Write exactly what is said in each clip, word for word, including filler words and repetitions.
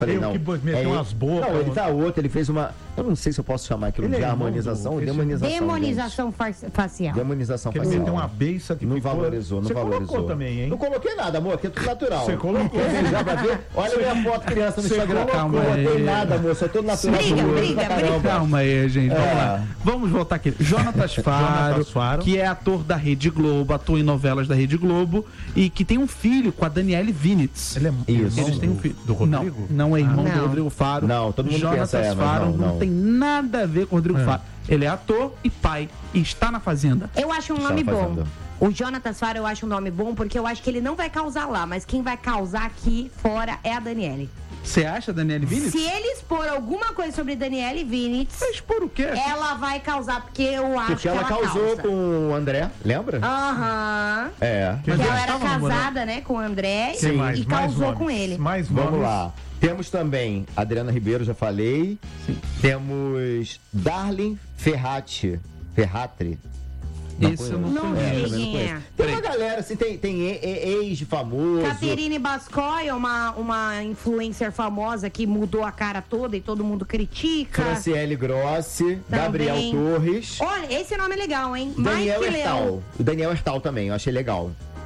Falei, Tem não, que meter é umas ele. bocas. Não, ele tá outro, ele fez uma... Eu não sei se eu posso chamar aquilo Ele de é harmonização ou irmão do- demonização. Demonização fa- facial. Demonização Que ele facial. meteu uma beiça que Não ficou... valorizou, não Você valorizou. colocou também, hein? Não coloquei nada, amor, aqui é tudo natural. Você colocou. Quer ver já pra ver? Olha a minha foto criança no Você Instagram. colocou. Não botei nada, amor, só tô natural. Briga, bonito briga, pra caramba. briga. Calma aí, gente. Vamos É. lá. Vamos voltar aqui. Jonatas Faro, Jonatas Faro. que é ator da Rede Globo, atua em novelas da Rede Globo e que tem um filho com a Daniele Vinitz. Ele é Isso. irmão Eles têm um filho. do Rodrigo? Não, não é irmão Não. do Rodrigo Faro. Não, todo mundo Jonatas pensa, é, mas Faro não, não, não. tem nada a ver com o Rodrigo É. Faro. Ele é ator e pai e está na Fazenda. Eu acho um Está nome bom. fazendo. O Jonatas Faro eu acho um nome bom porque eu acho que ele não vai causar lá, mas quem vai causar aqui fora é a Daniele. Você acha, Daniele Vinitz? Se ele expor alguma coisa sobre Daniele Vinitz, Mas por o quê? ela vai causar, porque eu acho Porque que ela ela causou causa. com o André, lembra? Aham. É. Que Mas ela eles era estavam namorando. casada, né, com o André Quem e, mais? e Mais causou nomes. com ele. Mais Vamos nomes. lá. Temos também Adriana Ribeiro, já falei. Sim. Temos Darlene Ferrati. Ferratri. Esse eu não Não conheço. sei também quem conheço. é. Tem uma galera, assim, tem, tem e- e- ex de famoso. Caterine Bascoy, uma, uma influencer famosa que mudou a cara toda e todo mundo critica. Franciele Grossi, Gabriel Torres, Olha, esse nome é legal, hein? Daniel Mike Leão. Hertal. O Daniel Hertal também, eu achei legal.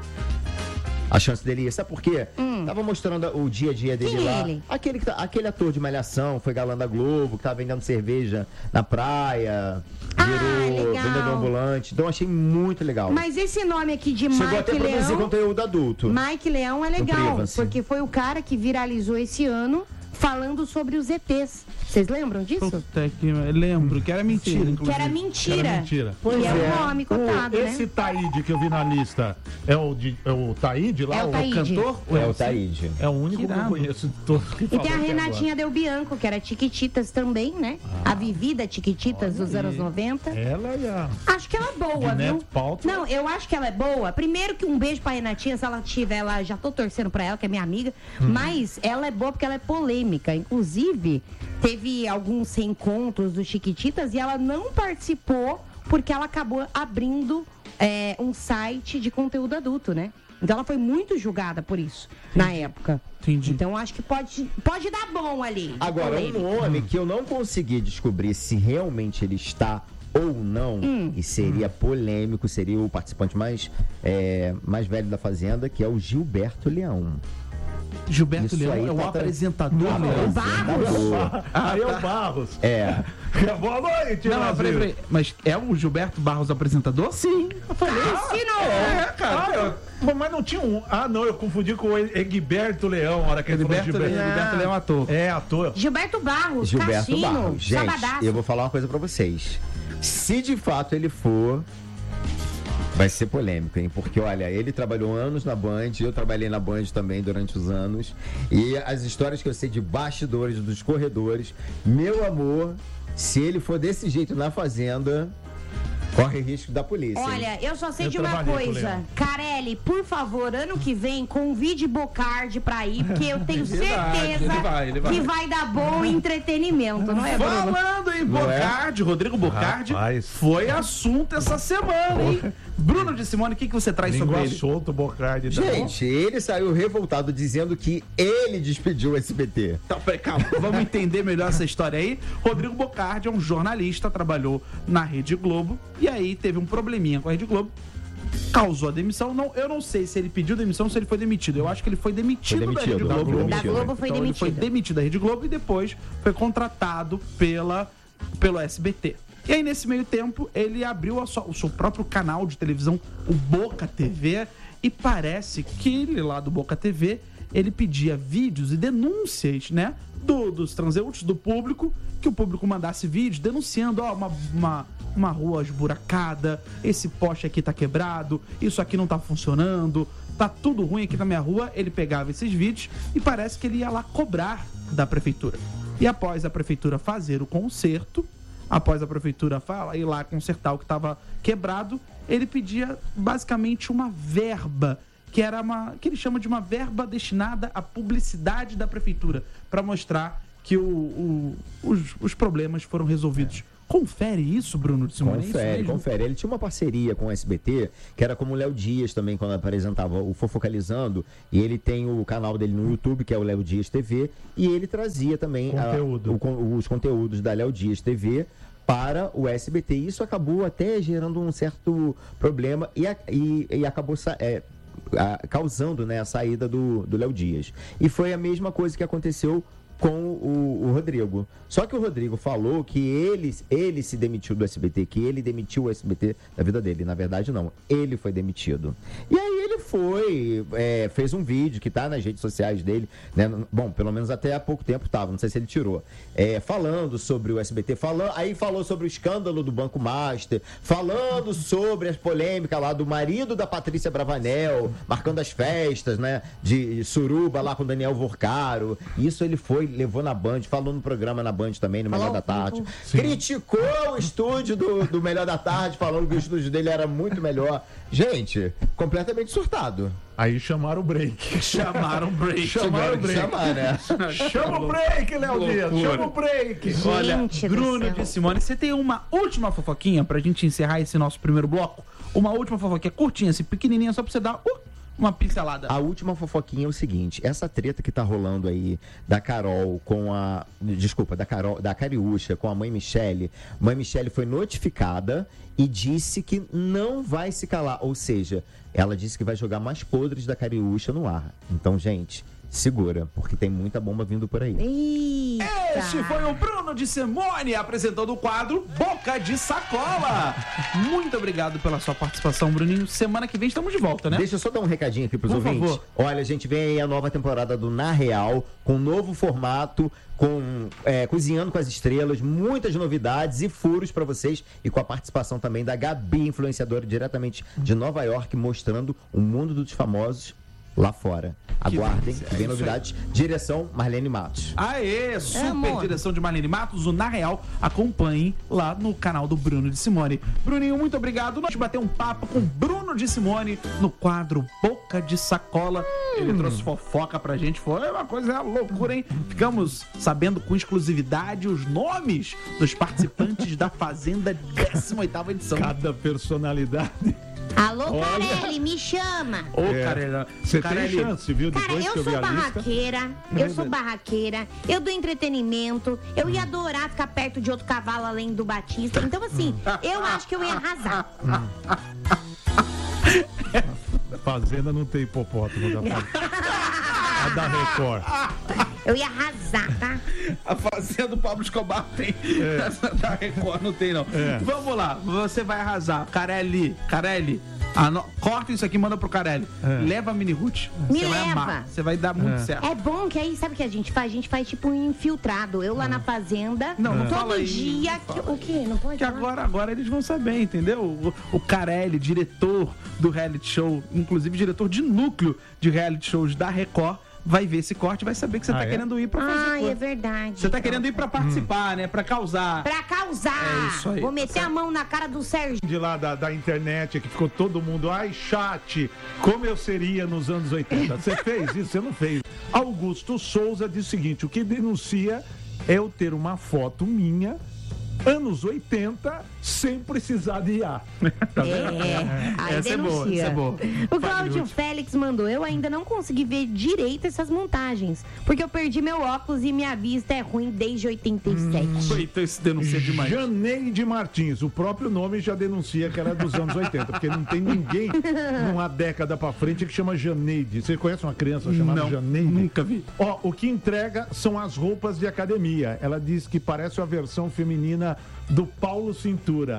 A chance dele ir. Sabe por quê? Tava mostrando o dia a dia dele Hum. Quem é lá. ele? Aquele, que tá- aquele ator de Malhação, foi galã da Globo, que tava vendendo cerveja na praia, Ah, virou legal. vendedor ambulante. Então eu achei muito legal. Mas esse nome aqui de Chegou Mike até a produzir Leão. conteúdo adulto. Mike Leão é legal, Privacy. porque foi o cara que viralizou esse ano falando sobre os E Tês. Vocês lembram disso? Puta que eu lembro que era mentira, Que inclusive. era mentira. Era mentira. Que é um nome cotado, O- esse né? Taíde que eu vi na lista é o, de, é o Taíde lá? É o Taíde. Cantor? É o Taíde. É o único Que que eu irado. conheço de todos que E tem a falou até Renatinha Del Bianco, que era Tiquititas também, né? Ah. A vivida Tiquititas dos anos noventa. agora. Ela e a... Acho que ela é boa, De viu? Neto Paltrow. Não, eu acho que ela é boa. Primeiro que um beijo pra Renatinha, se ela tiver, ela já tô torcendo pra ela, que é minha amiga. Hum. Mas ela é boa porque ela é polêmica. Inclusive, teve alguns reencontros do Chiquititas e ela não participou porque ela acabou abrindo é, um site de conteúdo adulto, né? Então ela foi muito julgada por isso na época. Entendi. Então acho que pode, pode dar bom ali. de Agora, polêmica. um nome que eu não consegui descobrir se realmente ele está ou não, Hum. e seria polêmico, seria o participante mais, é, mais velho da Fazenda, que é o Gilberto Leão. Gilberto Isso Leão aí é o tá- apresentador, Não, Leão. O Barros? Aí é o Barros. É. Boa noite, Não, não, Brasil. peraí, peraí. Mas é o Gilberto Barros apresentador? Sim. Eu falei. Assinou! É, cara. Ah, eu- mas não tinha um... Ah, não, eu confundi com o Egberto Leão, a hora que ele falou Gilberto, Leão, Gilberto Leão é ator. É, ator. Gilberto Barros, Gilberto Cassino, Barros. Gente, Sabadaço. eu vou falar uma coisa pra vocês. Se de fato ele for, vai ser polêmico, hein? Porque, olha, ele trabalhou anos na Band, eu trabalhei na Band também durante os anos. E as histórias que eu sei de bastidores, dos corredores, meu amor, se ele for desse jeito na Fazenda, corre risco da polícia. hein? Olha, eu só sei Eu de uma trabalhei com o coisa. Leão. Carelli, por favor, ano que vem, convide Bocardi pra ir, porque eu tenho Verdade, certeza ele vai, ele vai. que vai dar bom entretenimento, não é, Bruno? Falando em Não é? Bocardi, Rodrigo Bocardi, Rapaz. foi assunto essa semana, hein? Bruno de Simone, o que, que você traz sobre Língua ele? solta, o Bocardi. tá bom? Gente, ele saiu revoltado dizendo que ele despediu o S B T. Tá, peraí, calma, vamos entender melhor essa história aí. Rodrigo Bocardi é um jornalista, trabalhou na Rede Globo e aí teve um probleminha com a Rede Globo, causou a demissão. Não, eu não sei se ele pediu demissão ou se ele foi demitido. Eu acho que ele foi demitido, Foi demitido, da Rede da Globo. Globo. Da Globo foi Então, ele foi demitido. demitido da Rede Globo e depois foi contratado pela, pelo S B T. E aí, nesse meio tempo, ele abriu a sua- o seu próprio canal de televisão, o Boca T V, e parece que ele lá do Boca T V, ele pedia vídeos e denúncias, né, do- dos transeuntes, do público, que o público mandasse vídeos denunciando, ó, uma, uma, uma rua esburacada, esse poste aqui tá quebrado, isso aqui não tá funcionando, tá tudo ruim aqui na minha rua. Ele pegava esses vídeos e parece que ele ia lá cobrar da prefeitura. E após a prefeitura fazer o conserto, após a prefeitura falar, ir lá consertar o que estava quebrado, ele pedia basicamente uma verba, que era uma, que ele chama de uma verba destinada à publicidade da prefeitura, para mostrar que o, o- os, os problemas foram resolvidos confere isso, Bruno de Simone? Confere, confere. Ele tinha uma parceria com o S B T, que era como o Léo Dias também, quando apresentava o Fofocalizando, e ele tem o canal dele no YouTube, que é o Léo Dias T V, e ele trazia também Conteúdo. a, o, os conteúdos da Léo Dias T V para o S B T. E isso acabou até gerando um certo problema e, a, e, e acabou é, a, causando, né, a saída do do Léo Dias. E foi a mesma coisa que aconteceu com o, o Rodrigo. Só que o Rodrigo falou que ele, ele se demitiu do S B T, que ele demitiu o S B T da vida dele. Na verdade, não. Ele foi demitido. E aí ele foi, é, fez um vídeo que tá nas redes sociais dele, né? Bom, pelo menos até há pouco tempo tava, não sei se ele tirou. É, falando sobre o S B T, falando, aí falou sobre o escândalo do Banco Master, falando sobre as polêmicas lá do marido da Patrícia Bravanel, marcando as festas, né? De suruba lá com o Daniel Vorcaro. Isso ele foi, levou na Band, falou no programa na Band também, no Melhor da Tarde. Sim. Criticou o estúdio do, do Melhor da Tarde, falando que o estúdio dele era muito melhor. Gente, completamente surtado. Aí chamaram o break. Chamaram o break. Chamaram o break. Chamar, né? Chama o break, Léo Dias. Chama o break. Gente, Olha, Bruno de Simone, você tem uma última fofoquinha pra gente encerrar esse nosso primeiro bloco? Uma última fofoquinha curtinha, assim, pequenininha, só pra você dar uh, uma pincelada. A última fofoquinha é o seguinte, essa treta que tá rolando aí da Carol com a... Desculpa, da Carol, da Cariúcha com a mãe Michele. Mãe Michele foi notificada e disse que não vai se calar. Ou seja, ela disse que vai jogar mais podres da Cariúcha no ar. Então, gente, segura, porque tem muita bomba vindo por aí. Eita. Este foi o Bruno de Simone apresentando o quadro Boca de Sacola. Muito obrigado pela sua participação, Bruninho. Semana que vem estamos de volta, né? Deixa eu só dar um recadinho aqui pros Por ouvintes. favor. Olha, gente, vem aí a nova temporada do Na Real, com um novo formato, com é, Cozinhando com as Estrelas, muitas novidades e furos pra vocês, e com a participação também da Gabi, influenciadora diretamente de Nova York, mostrando o mundo dos famosos lá fora. Aguardem, delícia. que vem É isso novidades. Direção Marlene Matos. Aê, super amor. direção de Marlene Matos, o Na Real. Acompanhem lá no canal do Bruno de Simone. Bruninho, muito obrigado. Nós bater um papo com Bruno de Simone no quadro Boca de Sacola. Hum. Ele trouxe fofoca pra gente. Foi uma coisa loucura, hein? Ficamos sabendo com exclusividade os nomes dos participantes da Fazenda décima oitava edição. Cada personalidade. Alô, Carelli, me chama. Ô, É. Carelli. Você Carelli, tem chance, viu? Cara, Depois que eu eu vi sou a lista. barraqueira, eu sou barraqueira, eu dou entretenimento, eu ia adorar ficar perto de outro cavalo além do Batista. Então, assim, eu acho que eu ia arrasar. Fazenda não tem hipopótamo da Fazenda. A da Record. Eu ia arrasar, tá? A Fazenda do Pablo Escobar tem. Essa da Record não tem, não. É. Vamos lá, você vai arrasar. Carelli, Carelli, ano... corta isso aqui e manda pro Carelli. É. Leva a Mini Ruth. Me Você vai leva. amar. Você vai dar muito É. certo. É bom que aí, sabe o que a gente faz? A gente faz tipo um infiltrado. Eu lá na fazenda, Não, não todo fala aí, dia. não que- fala o quê? Não pode Que falar? agora, agora eles vão saber, entendeu? O, o Carelli, diretor do reality show, inclusive diretor de núcleo de reality shows da Record, vai ver esse corte e vai saber que você Ah, tá é? querendo ir pra fazer Ai, coisa. é verdade. Você tá querendo ir pra participar, né? Pra causar. Pra causar. É isso aí, Vou tá meter certo. a mão na cara do Sérgio. De lá da, da internet, que ficou todo mundo, ai, chat, como eu seria nos anos oitenta. Você fez isso? Você não fez. Augusto Souza diz o seguinte, o que denuncia é eu ter uma foto minha, anos oitenta, sem precisar de I A. Tá vendo? É, aí Essa é boa, denuncia. essa é boa. O Cláudio Félix mandou, eu ainda não consegui ver direito essas montagens, porque eu perdi meu óculos e minha vista é ruim desde oitenta e sete. Então esse denuncia demais. Janeide Martins, o próprio nome já denuncia que era dos anos oitenta, porque não tem ninguém numa década pra frente que chama Janeide. Você conhece uma criança chamada Não, Janeide? nunca vi. Ó, o que entrega são as roupas de academia. Ela diz que parece a versão feminina do Paulo Cintura.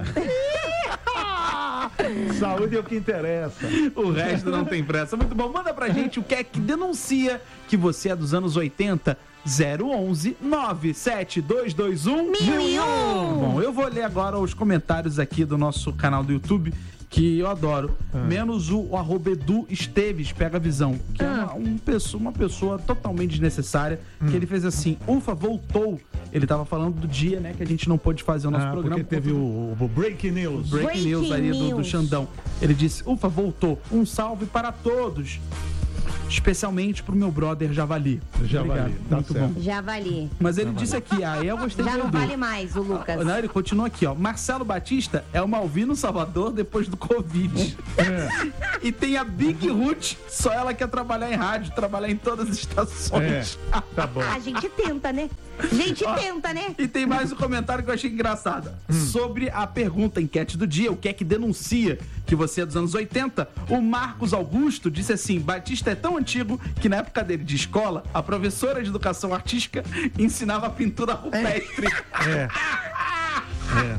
Saúde é o que interessa. O resto não tem pressa. Muito bom. Manda pra gente o que é que denuncia que você é dos anos oitenta. zero onze nove sete dois dois um Mil e um. Bom, eu vou ler agora os comentários aqui do nosso canal do YouTube, que eu adoro. Menos o, o arroba Edu Esteves, pega a visão. Que é uma, um pessoa, uma pessoa totalmente desnecessária. Que ele fez assim, ufa, voltou. Ele tava falando do dia, né, que a gente não pôde fazer o nosso Ah, programa. porque teve o, o Breaking News. Breaking Breaking News aí do, do News. Xandão. Ele disse, ufa, voltou. Um salve para todos. especialmente pro meu brother Javali. Javali, Obrigado, tá muito certo. bom. Javali. Mas ele disse aqui, ah, eu gostei Já do não Edu. vale mais o Lucas. Não, ele continua aqui, ó. Marcelo Batista é o Malvino Salvador depois do Covid. É. E tem a Big Ruth, só ela quer trabalhar em rádio, trabalhar em todas as estações. É, tá bom. A gente tenta, né? A gente Ó, tenta, né? E tem mais um comentário que eu achei engraçado. Sobre a pergunta, enquete do dia, o que é que denuncia que você é dos anos oitenta, o Marcos Augusto disse assim, Batista é tão antigo que na época dele de escola, a professora de educação artística ensinava pintura rupestre. É. É.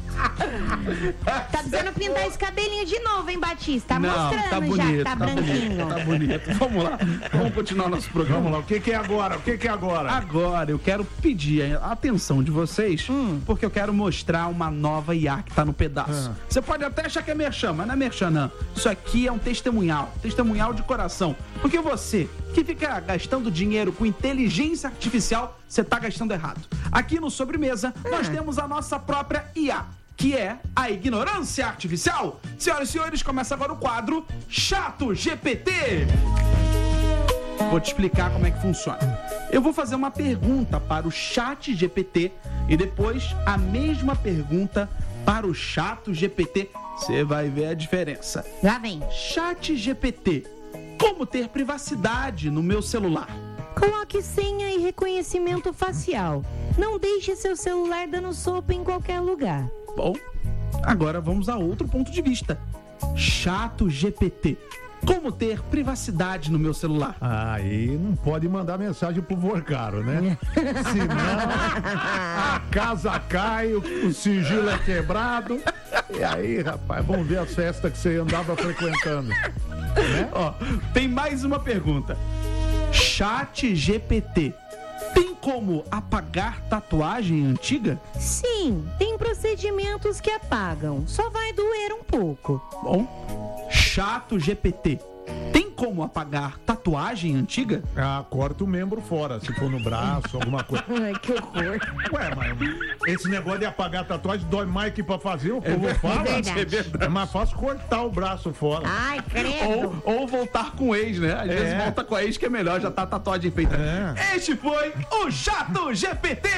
Tá precisando pintar esse cabelinho de novo, hein, Batista? Tá Não, mostrando tá bonito, já, tá, tá branquinho. bonito, tá bonito. Vamos lá, vamos continuar nosso programa. Vamos lá, o que, que é agora? O que, que é agora? Agora eu quero pedir a atenção de vocês, Hum. porque eu quero mostrar uma nova I A que tá no pedaço. Ah. Você pode até achar que é merchan, mas não é merchan, não. Isso aqui é um testemunhal, testemunhal de coração. Porque você que fica gastando dinheiro com inteligência artificial, você tá gastando errado. Aqui no Sobremesa, nós temos a nossa própria I A, que é a ignorância artificial. Senhoras e senhores, começa agora o quadro Chato G P T. Vou te explicar como é que funciona. Eu vou fazer uma pergunta para o Chat G P T e depois a mesma pergunta para o Chato G P T. Você vai ver a diferença. Lá vem. Chat G P T. Como ter privacidade no meu celular? Coloque senha e reconhecimento facial. Não deixe seu celular dando sopa em qualquer lugar. Bom, agora vamos a outro ponto de vista. Chato G P T. Como ter privacidade no meu celular? Aí não pode mandar mensagem pro Vorcaro, né? Senão a casa cai, o, o sigilo é quebrado. E aí, rapaz, vamos ver as festas que você andava frequentando. Né? Ó, tem mais uma pergunta. Chat G P T. Tem como apagar tatuagem antiga? Sim, tem procedimentos que apagam. Só vai doer um pouco. Bom, Chato G P T. Tem como apagar tatuagem antiga? Ah, corta o membro fora, se for no braço, alguma coisa. Ai, que horror. Ué, mas esse negócio de apagar tatuagem dói mais que pra fazer, o povo fala. verdade. É mais fácil cortar o braço fora. Ai, credo. Ou, ou voltar com o ex, né? Às É. vezes volta com a ex que é melhor, já tá a tatuagem feita. É. Este foi o Chato G P T!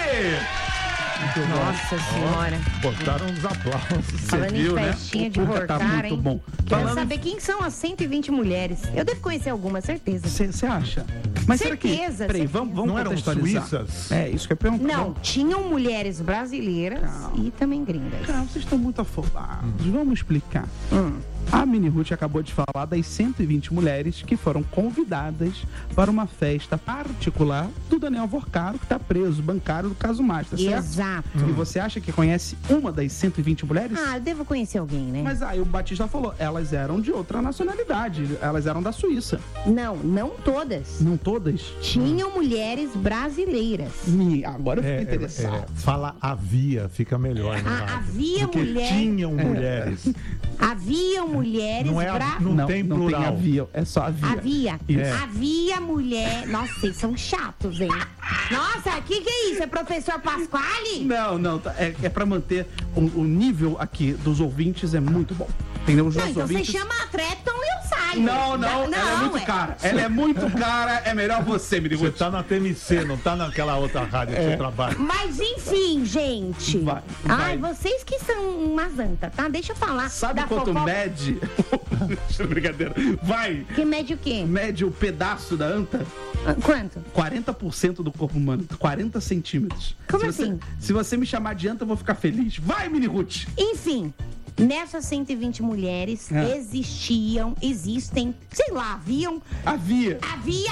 Nossa senhora. Botaram uns aplausos. Falando viu, em né? festinha de O Puka tá Vorcar, muito hein? bom. Quero Falando- saber quem são as cento e vinte mulheres. Eu devo conhecer algumas, certeza. Você acha? Mas será que... Certeza, Peraí, certeza. vamos, vamos Não eram contextualizar. suíças? É, isso que eu ia perguntar. Não, tinham mulheres brasileiras e também gringas. Cara, vocês estão muito afobados. Vamos explicar. Hum. A Mini Ruth acabou de falar das cento e vinte mulheres que foram convidadas para uma festa particular do Daniel Vorcaro, que está preso, bancário do caso Master, certo? Exato. E você acha que conhece uma das cento e vinte mulheres? Ah, eu devo conhecer alguém, né? Mas aí o Batista falou, elas eram de outra nacionalidade, elas eram da Suíça. Não, não todas. Não todas? Tinham mulheres brasileiras. Ih, agora eu fiquei É, é, interessado. é, fala havia, fica melhor. né, Ah, rádio? havia Porque mulher- tinham mulheres. Haviam mulheres Não é a- bra... não- Não tem não plural. tem havia, é só havia. Havia. Isso. Havia mulher. Nossa, vocês são chatos, hein? Nossa, o que, que é isso? É professor Pasquale? Não, não, tá- é, é pra manter o, o nível aqui dos ouvintes é muito bom. Entendeu? Os Não, nossos então você ouvintes... chama a Treton e eu saio. Não, não, ela é muito é- cara. Ela é muito cara, é melhor você, me Você diga. tá na T M C, não tá naquela outra rádio que você trabalha. Mas enfim, gente. Vai, Ai, vai. vocês que são umas anta, tá? Deixa eu falar. Sabe da quanto fofoca. mede? Brincadeira. Vai, Que mede o quê? mede o pedaço da anta? Ah, Quanto? quarenta por cento do corpo humano, quarenta centímetros. Como se você, assim? Se você me chamar de anta, eu vou ficar feliz. Vai, Mini Ruth! Enfim, nessas cento e vinte mulheres É. existiam, existem, sei lá, haviam, Havia. havia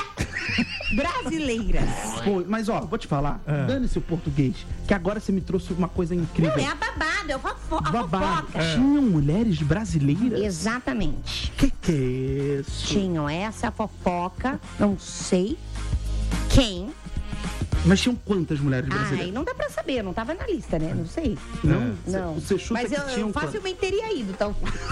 brasileiras. Pô, mas ó, vou te falar, dane-se o português, que agora você me trouxe uma coisa incrível. Não, é a babada, é a, fofo a Babado. fofoca. Tinham mulheres brasileiras? Exatamente. Que que é isso? Tinham essa fofoca, não sei quem. Mas tinham quantas mulheres Ai, brasileiras? não dá pra saber, não tava na lista, né? Não sei. Não? Não. Você chuta Mas que eu, tinham eu facilmente teria ido, então.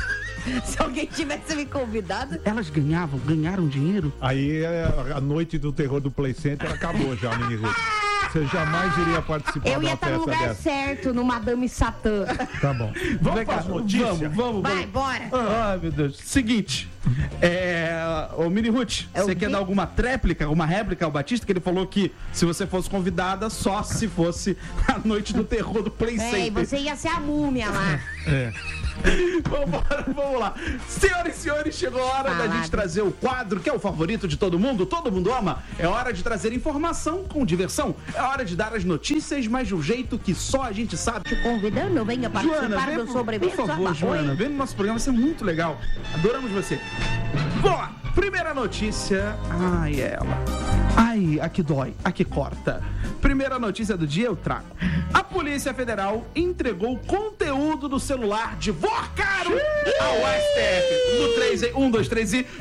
Se alguém tivesse me convidado. Elas ganhavam, ganharam dinheiro? Aí é, a noite do terror do Play Center acabou já, Mini Ruth. Você jamais iria participar Eu de ia uma estar no festa lugar dessa. certo, no Madame Satã. Tá bom. Vamos Vem para cá, as notícias? Vamos, vamos, Vai, vamos. bora. Ai, meu Deus. Seguinte. É, ô, Mini Ruth, É o você quê? quer dar alguma tréplica, alguma réplica ao Batista? Que ele falou que se você fosse convidada, só se fosse a noite do terror do Play É, e Center. você ia ser a múmia lá. É. Vambora, vamos lá. Senhoras e senhores, chegou a hora da Falado. gente trazer o quadro que é o favorito de todo mundo, todo mundo ama. É hora de trazer informação com diversão. É hora de dar as notícias, mas de um jeito que só a gente sabe. Te convidando, venha participar Joana, vem, do por, sobremesa. por favor, Joana, vem no nosso programa, vai ser muito legal. Adoramos você. Vamos lá, primeira notícia. Ai, ela. Ai, a que dói, a que corta. Primeira notícia do dia eu trago. A Polícia Federal entregou conteúdo do celular de Vorcaro ao S T F. No três, hein? Um, dois, três e...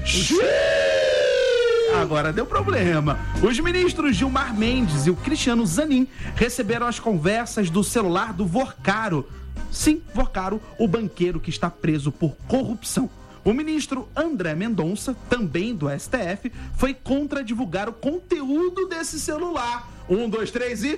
Agora deu problema. Os ministros Gilmar Mendes e o Cristiano Zanin receberam as conversas do celular do Vorcaro. Sim, Vorcaro, o banqueiro que está preso por corrupção. O ministro André Mendonça, também do S T F, foi contra divulgar o conteúdo desse celular. Um, dois, três e...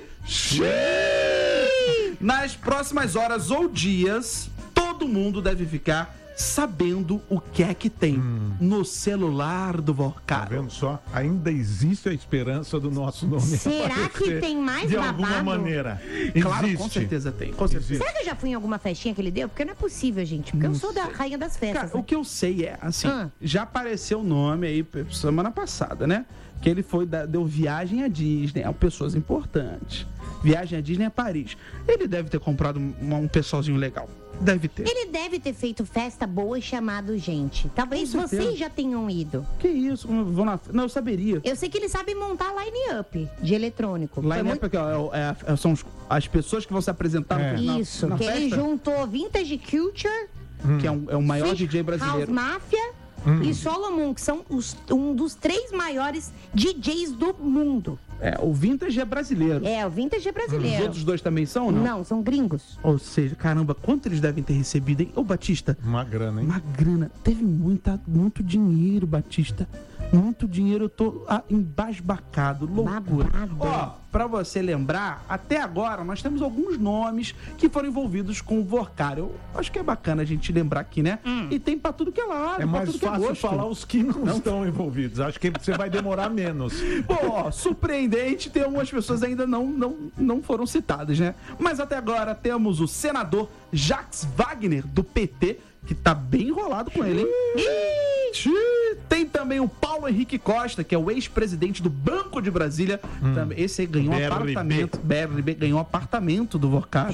Nas próximas horas ou dias, todo mundo deve ficar sabendo o que é que tem hum. no celular do Tá Vorcaro. vendo só? Ainda existe a esperança do nosso nome Será que aparecer tem mais de babado? alguma maneira. Claro, Existe. com certeza tem. Com certeza. Existe. Será que eu já fui em alguma festinha que ele deu? Porque não é possível, gente. Porque eu sou da rainha das festas. Cara, o que eu sei é, assim, Ah. já apareceu o nome aí semana passada, né? Que ele foi, da- deu viagem à Disney, a pessoas importantes. Viagem à Disney a Paris. Ele deve ter comprado um, um pessoalzinho legal. Deve ter. Ele deve ter feito festa boa e chamado gente. Talvez Com certeza. vocês já tenham ido. Que isso? Eu vou na... Não, eu saberia. Eu sei que ele sabe montar line-up de eletrônico. Foi Line muito- up aqui, ó, é, é, são os- as pessoas que vão se apresentar É. no, na, Isso, na que ele festa, juntou Vintage Culture, que é, um- é o maior Switch D J House brasileiro. Mafia e Solomon, que são os- um dos três maiores D Js do mundo. É, o Vintage é brasileiro. É, o Vintage é Os brasileiro. outros dois também são ou não? Não, são gringos. Ou seja, caramba, quanto eles devem ter recebido, hein? Ô, Batista, Uma grana, hein? uma grana. Teve muita, muito dinheiro, Batista. Muito dinheiro, eu tô ah, embasbacado, loucura. Babado. Ó, pra você lembrar, até agora nós temos alguns nomes que foram envolvidos com o Vorcaro. Eu acho que é bacana a gente lembrar aqui, né? E tem pra tudo que é lado, É pra mais tudo que é fácil gosto. falar os que não, estão envolvidos. Acho que você vai demorar menos. Bom, ó, surpreendente, tem algumas pessoas ainda não, não, não foram citadas, né? Mas até agora temos o senador Jacques Wagner, do P T, que tá bem enrolado com ele, hein? Ixi! Tem também o Paulo Henrique Costa, que é o ex-presidente do Banco de Brasília. Também, esse aí ganhou um B R B. apartamento. B R B ganhou um apartamento do Vorcaro.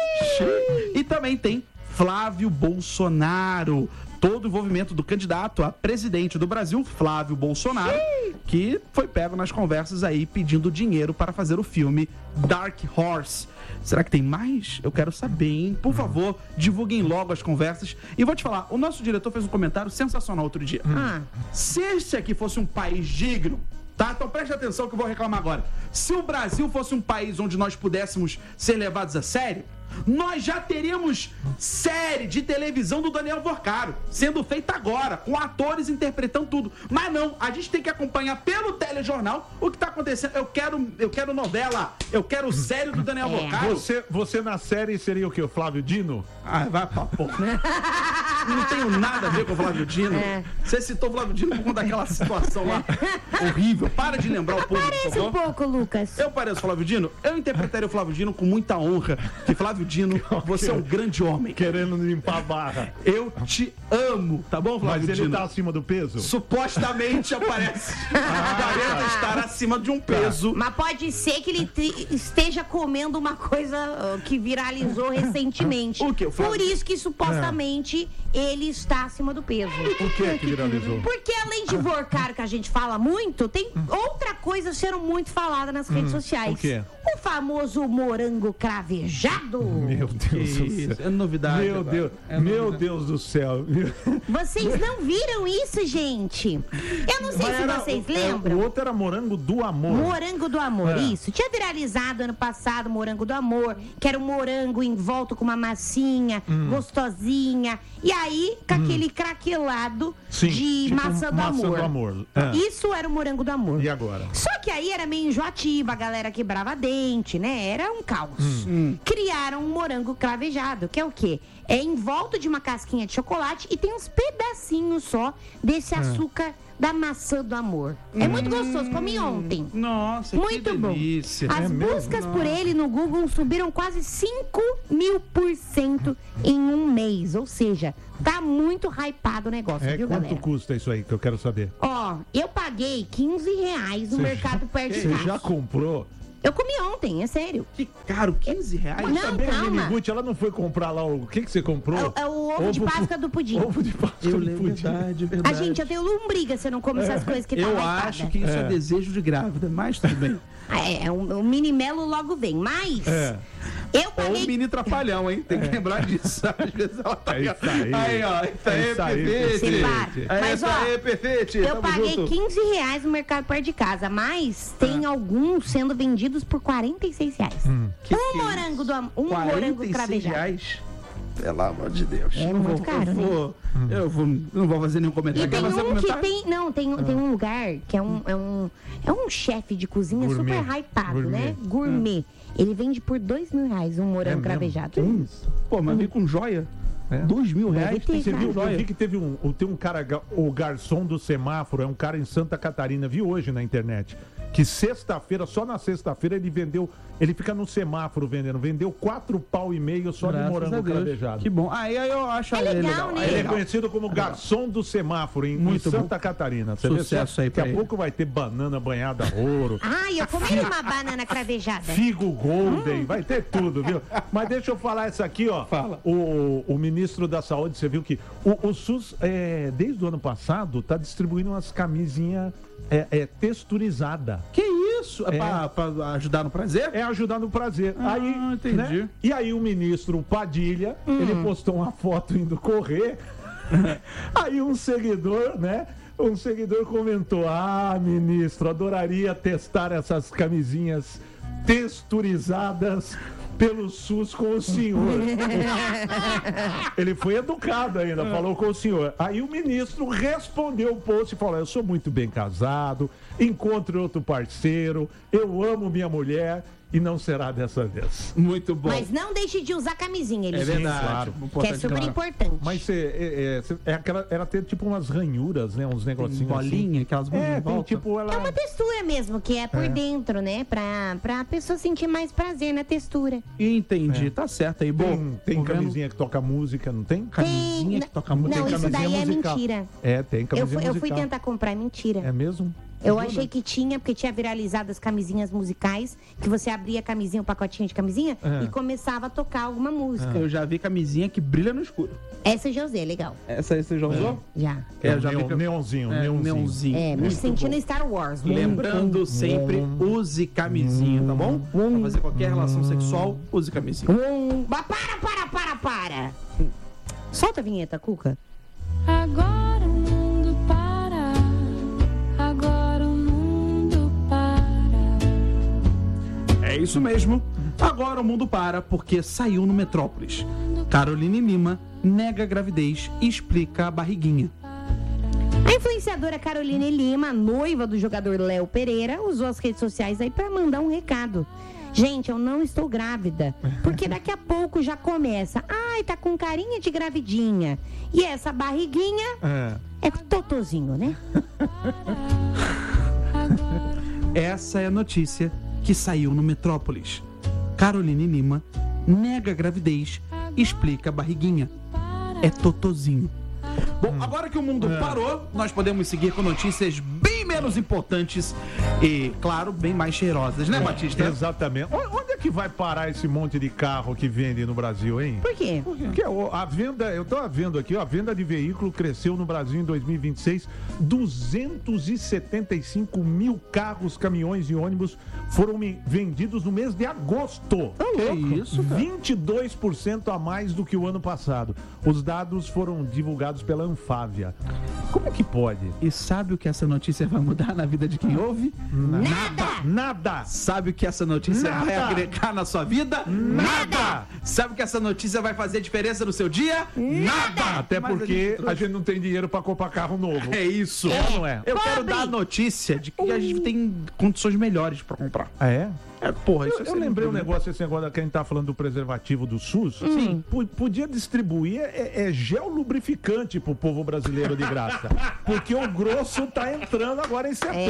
E também tem Flávio Bolsonaro. Todo o envolvimento do candidato a presidente do Brasil, Flávio Bolsonaro, que foi pego nas conversas aí pedindo dinheiro para fazer o filme Dark Horse. Será que tem mais? Eu quero saber, hein? Por favor, divulguem logo as conversas. E vou te falar, o nosso diretor fez um comentário sensacional outro dia. Ah, Se este aqui fosse um país digno, tá? Então preste atenção que eu vou reclamar agora. Se o Brasil fosse um país onde nós pudéssemos ser levados a sério, nós já teríamos série de televisão do Daniel Vorcaro sendo feita agora, com atores interpretando tudo. Mas não, a gente tem que acompanhar pelo telejornal o que tá acontecendo. Eu quero, eu quero novela, eu quero série do Daniel É. Vorcaro. Você, você na série seria o quê? O Flávio Dino? Ah, vai pra porra. Não tenho nada a ver com o Flávio Dino. É. Você citou o Flávio Dino por conta daquela situação lá horrível. Para de lembrar o povo, por parece um favor. pouco, Lucas. Eu pareço Flávio Dino? Eu interpretaria o Flávio Dino com muita honra. Que Flávio Dino, você é um grande homem. Querendo limpar a barra. Eu te amo, tá bom, Flávio Mas ele Dino? tá acima do peso? Supostamente aparece. Aparenta estar acima de um peso. Mas pode ser que ele te- esteja comendo uma coisa ah, que viralizou recentemente. O quê? O Flávio- Por isso que supostamente ele está acima do peso. Por que que viralizou? Porque além de Vorcaro, que a gente fala muito, tem outra coisa sendo muito falada nas redes sociais. o quê? O famoso morango cravejado. Meu Deus do Isso, céu. é novidade. Meu agora. Deus, É meu novidade. Deus do céu. Vocês não viram isso, gente? Eu não sei Mas se era- vocês o- lembram. O outro era morango do amor. Morango do amor, É. isso. Tinha viralizado ano passado Morango do Amor, que era um morango em volta com uma massinha, Hum. gostosinha. E sair com aquele craquelado Sim, de tipo maçã do maçã amor. do amor. É. Isso era o morango do amor. E agora? Só que aí era meio enjoativo, a galera quebrava dente, né? Era um caos. Hum. Criaram um morango cravejado, que é o quê? É em volta de uma casquinha de chocolate e tem uns pedacinhos só desse açúcar da maçã do amor. É muito gostoso, comi ontem. Nossa, Muito que bom. delícia. As É mesmo? buscas por ele no Google subiram quase cinco mil por cento em um mês. Ou seja, tá muito hypado o negócio, É, viu, quanto galera? custa isso aí que eu quero saber? Ó, eu paguei quinze reais no Você mercado já- perto de Você casa. já comprou? Eu comi ontem, é sério. Que caro, quinze reais? Não, Também a calma. Miniguti, ela não foi comprar lá o... O que, que você comprou? É, o- é o ovo de Páscoa do pudim. Ovo de Páscoa Eu do lembro, pudim. verdade, A verdade. gente, eu tenho lombriga se eu não como essas coisas que tá Eu hypada. acho que isso é. É. desejo de grávida, mas tudo bem. É, o, o mini melo logo vem. Mas É. eu Ou paguei um mini trapalhão, hein? Tem que lembrar disso. Às vezes ela tá... É isso aí. Aí, ó. Isso aí, É isso aí, perfeito. Você para. É Mas, isso ó, aí, perfeito. Eu Tamo paguei junto. quinze reais no mercado perto de casa, mas tem alguns sendo vendidos por quarenta e seis reais. Que um que é morango do am- um quarenta morango e seis cravejado. reais? Pelo amor de Deus. É Não muito vou, caro, eu né? vou, eu vou, não vou fazer nenhum E comentário. tem Quer fazer um que comentário? tem. Não, tem, um- tem um lugar que é um, é um, é um chefe de cozinha Gourmet. super hypado, Gourmet. né? Gourmet. Ele vende por dois mil reais um morango mesmo? cravejado. Que isso? Pô, mas vem com joia? É. Dois mil Deve reais? ter, Tem Você cara. viu? Eu joia. vi que teve um, tem um cara, o garçom do semáforo, é um cara em Santa Catarina, vi hoje na internet, que sexta-feira, só na sexta-feira ele vendeu, ele fica no semáforo vendendo, vendeu quatro pau e meio só Graças de a morango Deus. cravejado. Que bom. Aí, aí eu acho É ele legal, né? Ele é Legal. conhecido como garçom do semáforo em, em Muito bom. Santa Catarina. Você vê Sucesso só? aí Daqui a pra ele. pouco vai ter banana banhada a ouro, Ai, eu comi uma banana cravejada. figo golden, vai ter tudo, viu? Mas deixa eu falar isso aqui, ó. Fala. O, o ministro da Saúde, você viu que o, o SUS, é, desde o ano passado, tá distribuindo umas camisinhas é, é, texturizadas. Que isso? É, É. pra, pra ajudar no prazer? É ajudar no prazer. Ah, aí, entendi. né? E aí o ministro Padilha, ele postou uma foto indo correr. Aí um seguidor, né? Um seguidor comentou: "Ah, ministro, adoraria testar essas camisinhas texturizadas pelo SUS com o senhor." Ele foi educado ainda, falou com o senhor. Aí o ministro respondeu o post e falou: "Eu sou muito bem casado, encontre outro parceiro, eu amo minha mulher e não será dessa vez." Muito bom. Mas não deixe de usar camisinha, ele É disse. verdade. claro. Que é Importante, super claro. importante. Mas cê, é, é, cê- é aquela, ela tem tipo umas ranhuras, né? Uns negocinhos Bolinha, assim. aquelas bolinhas É, em tem volta. tipo ela. É uma textura mesmo, que é por É. dentro, né? Pra, pra pessoa sentir mais prazer na textura. Entendi, tá certo aí. Bom, Tem, tem tô vendo- camisinha que toca música, não tem? Camisinha que toca música. Não, Tem isso daí camisinha é musical. mentira. É, tem Eu camisinha fui, eu fui musical. tentar comprar, é mentira. É mesmo? Eu achei que tinha, porque tinha viralizado as camisinhas musicais, que você abria a camisinha, o pacotinho de camisinha, É. e começava a tocar alguma música. Eu já vi camisinha que brilha no escuro. Essa eu já usei, legal. Essa aí você já usou? Já. É, eu É, já vi neon- que- neonzinho, É, neonzinho. neonzinho. É, me Muito sentindo bom. Star Wars. Lembrando sempre, use camisinha, tá bom? Pra fazer qualquer relação sexual, use camisinha. Um... Mas para, para, para, para! Solta a vinheta, Cuca. Agora o mundo para, agora o mundo para. É isso mesmo. Agora o mundo para porque saiu no Metrópolis. Caroline Lima nega gravidez e explica a barriguinha. A influenciadora Caroline Lima, noiva do jogador Léo Pereira, usou as redes sociais aí pra mandar um recado. Gente, eu não estou grávida, porque daqui a pouco já começa. Ai, tá com carinha de gravidinha. E essa barriguinha É. é totozinho, né? Essa é a notícia que saiu no Metrópolis. Caroline Lima nega gravidez e explica a barriguinha. É totozinho. Bom, agora que o mundo parou, nós podemos seguir com notícias bem menos importantes e, claro, bem mais cheirosas, né, Batista? Exatamente. O- Onde é que vai parar esse monte de carro que vende no Brasil, hein? Por quê? Porque o- a venda, eu tô vendo aqui, ó, a venda de veículo cresceu no Brasil em dois mil e vinte e seis. duzentos e setenta e cinco mil carros, caminhões e ônibus foram me- vendidos no mês de agosto. Que isso, cara? vinte e dois por cento a mais do que o ano passado. Os dados foram divulgados pela Anfávia. Como é que pode? E sabe o que essa notícia vai mudar na vida de quem ouve? Nada! Nada! Sabe o que essa notícia Nada. vai agregar na sua vida? Nada! Sabe que essa notícia vai fazer diferença no seu dia? Nada! Até Mas porque a gente a trouxe- gente não tem dinheiro pra comprar carro novo. É isso. É ou não é? Eu quero Pobre. dar a notícia de que a gente tem condições melhores pra comprar. Ah, é? É, porra, isso Eu, é eu sem lembrei um dúvida. negócio, esse negócio que a gente tá falando do preservativo do SUS. Sim. Podia distribuir é, é gel lubrificante pro povo brasileiro de graça. Porque o grosso tá entrando agora em setembro.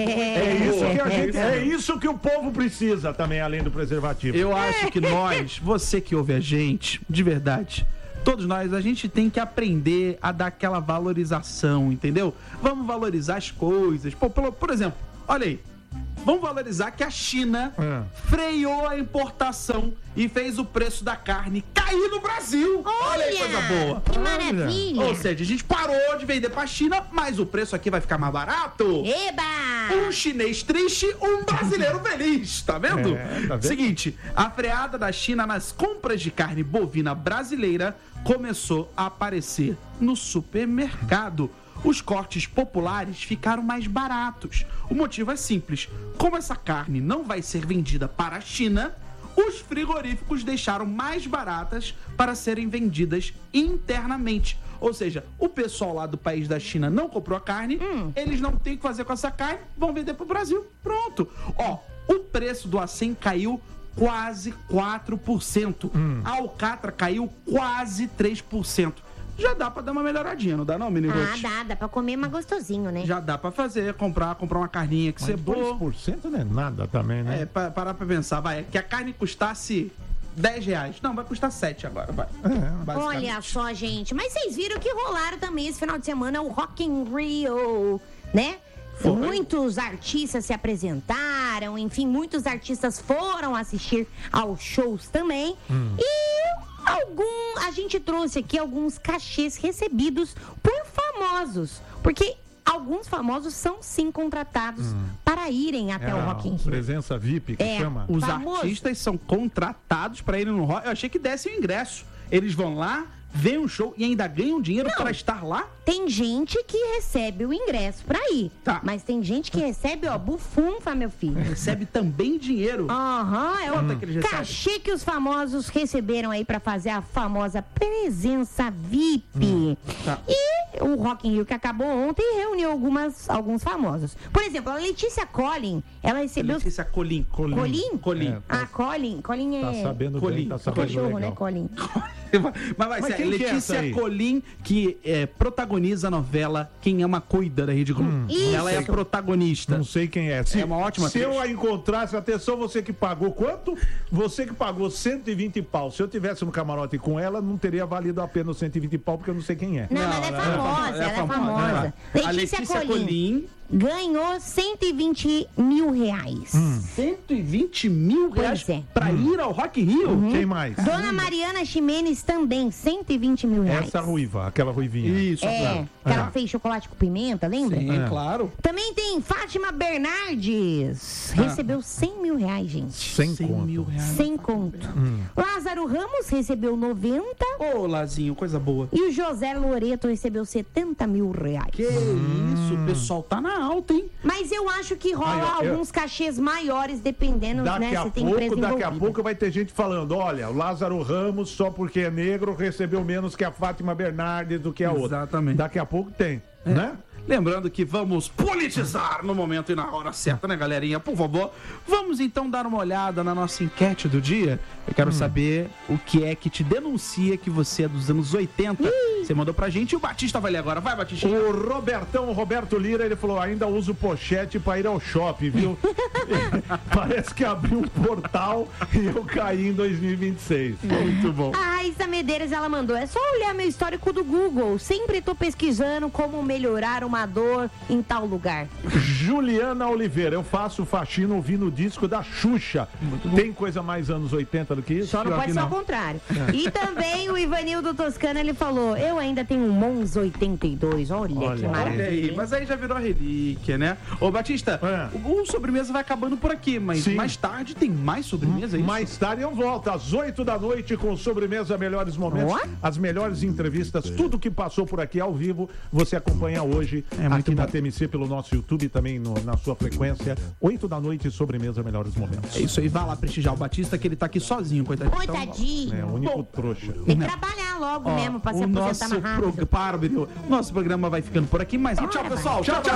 É, isso que a gente, é isso que o povo precisa também, além do preservativo. Eu acho que nós, você que ouve a gente, de verdade, todos nós, a gente tem que aprender a dar aquela valorização, entendeu? Vamos valorizar as coisas. Pô, por, por exemplo, olha aí. Vamos valorizar que a China É. freou a importação e fez o preço da carne cair no Brasil. Olha aí, coisa boa. Que maravilha! Ou seja, a gente parou de vender pra China, mas o preço aqui vai ficar mais barato. Eba! Um chinês triste, um brasileiro feliz, tá vendo? É, tá vendo? Seguinte, a freada da China nas compras de carne bovina brasileira começou a aparecer no supermercado. Os cortes populares ficaram mais baratos. O motivo é simples. Como essa carne não vai ser vendida para a China, os frigoríficos deixaram mais baratas para serem vendidas internamente. Ou seja, o pessoal lá do país da China não comprou a carne, eles não têm o que fazer com essa carne, vão vender para o Brasil. Pronto. Ó, o preço do acém caiu quase quatro por cento. A alcatra caiu quase três por cento. Já dá pra dar uma melhoradinha, não dá não, menino? Ah, dá, dá pra comer mais gostosinho, né? Já dá pra fazer, comprar, comprar uma carninha que Mas você dois boa. por cento não é nada também, né? É, pa- parar pra pensar, vai, que a carne custasse dez reais. Não, vai custar sete agora, vai. Basicamente. Olha só, gente. Mas vocês viram que rolaram também esse final de semana o Rock in Rio, né? Foi. Muitos artistas se apresentaram, enfim, muitos artistas foram assistir aos shows também. E algum, a gente trouxe aqui alguns cachês recebidos por famosos, porque alguns famosos são sim contratados para irem até É o a Rock in Rio. presença V I P que É. chama. Os Famoso. artistas são contratados pra irem no rock. Eu achei que desse o ingresso. Eles vão lá, veem um show e ainda ganham dinheiro Não. para estar lá? Tem gente que recebe o ingresso pra ir. Tá. Mas tem gente que recebe, ó, bufunfa, meu filho. Recebe também dinheiro. Aham, é Quanto o é que eles recebem? cachê que os famosos receberam aí pra fazer a famosa presença V I P. Tá. E o Rock in Rio que acabou ontem reuniu algumas, alguns famosos. Por exemplo, a Letícia Collin, ela recebeu... Letícia Colim. Colin. Colin? Colim. É. Ah, Colin. Colin Tá é... sabendo Colin. bem, tá sabendo Cachorro, legal. né, Colin? Mas vai Mas ser quem que é essa Letícia aí? Colim, que é, protagoniza a novela Quem Ama Cuida da Rede Globo. Isso. Ela é a protagonista. Não sei quem é. Se, É uma ótima Se atriz. eu a encontrasse, atenção, você que pagou quanto? Você que pagou cento e vinte pau. Se eu tivesse no camarote com ela, não teria valido a pena os cento e vinte pau, porque eu não sei quem é. Não, mas ela é Não, famosa, ela é famosa. A Letícia Colim ganhou cento e vinte mil reais. cento e vinte mil Pois reais é. pra ir ao Rock in Rio? Quem mais? Dona Mariana Ximenes também, cento e vinte mil reais. Essa ruiva, aquela ruivinha. Isso, É, claro. que ela Ah. fez chocolate com pimenta, lembra? Sim, É. claro. Também tem Fátima Bernardes. Recebeu cem mil reais, gente. Sem cem conto. mil reais. Sem conto. Lázaro Ramos recebeu noventa. Ô, Lazinho, coisa boa. E o José Loreto recebeu setenta mil reais. Que isso, o pessoal tá na alta, hein? Mas eu acho que rola Aí, ó, eu- alguns cachês maiores, dependendo, Daqui né, a se tem pouco, empresa daqui a envolvida. pouco vai ter gente falando, olha, o Lázaro Ramos, só porque é negro, recebeu menos que a Fátima Bernardes do que a outra. Exatamente. Daqui a pouco tem, né? Lembrando que vamos politizar no momento e na hora certa, né, galerinha? Por favor, vamos então dar uma olhada na nossa enquete do dia. Eu quero saber o que é que te denuncia que você é dos anos oitenta. Você mandou pra gente e o Batista vai ler agora. Vai, Batista. O Robertão, o Roberto Lira, ele falou, ainda uso pochete pra ir ao shopping, viu? Parece que abriu um portal e eu caí em dois mil e vinte e seis. Muito bom. A Raíssa Medeiros, ela mandou, é só olhar meu histórico do Google. Sempre tô pesquisando como melhorar uma dor em tal lugar. Juliana Oliveira, eu faço faxina ouvindo o disco da Xuxa. Tem coisa mais anos oitenta do que isso? Só não Pior pode que ser não. ao contrário. E também o Ivanildo Toscano, ele falou, eu ainda tenho um Mons oitenta e dois. Olha, Olha, que Olha maravilha. aí, mas aí já virou relíquia, né? Ô, Batista, É. o, o sobremesa vai acabando por aqui, mas Sim. mais tarde tem mais sobremesa, é isso? Mais tarde eu volto, às oito da noite, com sobremesa Melhores Momentos, Ó. as melhores entrevistas, tudo que passou por aqui ao vivo, você acompanha hoje É muito aqui na bom. T M C pelo nosso YouTube, também no- na sua frequência. oito da noite, sobremesa melhores momentos. É isso aí, vai lá prestigiar o Batista, que ele tá aqui sozinho, coitadinho. Coitadinho. É o único trouxa. Tem que trabalhar logo Ó, mesmo pra se o aposentar nosso mais rápido. pro... Para, menino. Nosso programa vai ficando por aqui, mas tchau, pessoal. Tchau, tchau.